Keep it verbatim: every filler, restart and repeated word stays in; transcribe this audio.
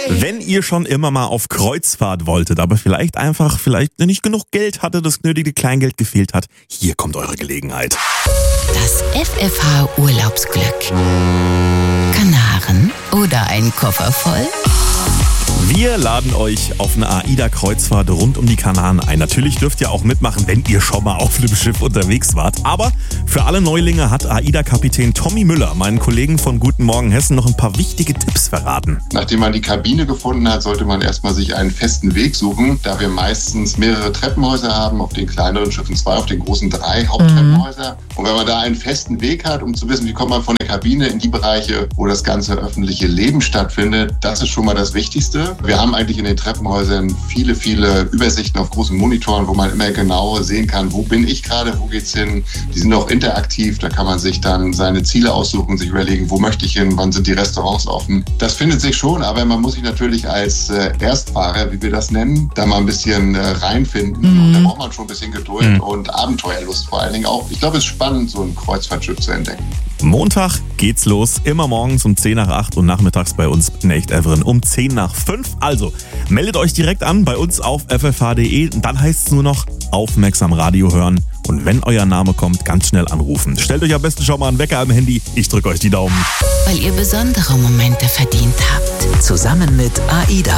Wenn ihr schon immer mal auf Kreuzfahrt wolltet, aber vielleicht einfach vielleicht nicht genug Geld hatte, das nötige Kleingeld gefehlt hat, hier kommt eure Gelegenheit. Das F F H Urlaubsglück. Kanaren oder ein Koffer voll? Wir laden euch auf eine AIDA-Kreuzfahrt rund um die Kanaren ein. Natürlich dürft ihr auch mitmachen, wenn ihr schon mal auf einem Schiff unterwegs wart. Aber für alle Neulinge hat AIDA-Kapitän Tommy Müller, meinen Kollegen von Guten Morgen Hessen, noch ein paar wichtige Tipps verraten. Nachdem man die Kabine gefunden hat, sollte man erstmal sich einen festen Weg suchen, da wir meistens mehrere Treppenhäuser haben, auf den kleineren Schiffen zwei, auf den großen drei Haupttreppenhäuser. Mhm. Und wenn man da einen festen Weg hat, um zu wissen, wie kommt man von der Kabine in die Bereiche, wo das ganze öffentliche Leben stattfindet, das ist schon mal das Wichtigste. Wir haben eigentlich in den Treppenhäusern viele, viele Übersichten auf großen Monitoren, wo man immer genau sehen kann, wo bin ich gerade, wo geht's hin. Die sind auch interaktiv, da kann man sich dann seine Ziele aussuchen, sich überlegen, wo möchte ich hin, wann sind die Restaurants offen. Das findet sich schon, aber man muss sich natürlich als äh, Erstfahrer, wie wir das nennen, da mal ein bisschen äh, reinfinden. Mhm. Und da braucht man schon ein bisschen Geduld mhm. und Abenteuerlust vor allen Dingen auch. Ich glaube, es ist spannend, so ein Kreuzfahrtschiff zu entdecken. Montag geht's los, immer morgens um zehn nach acht und nachmittags bei uns in Echt Everen um zehn nach fünf. Also, meldet euch direkt an bei uns auf f f h punkt d e und dann heißt es nur noch aufmerksam Radio hören und wenn euer Name kommt, ganz schnell anrufen. Stellt euch am besten schon mal einen Wecker am Handy, ich drücke euch die Daumen. Weil ihr besondere Momente verdient habt. Zusammen mit AIDA.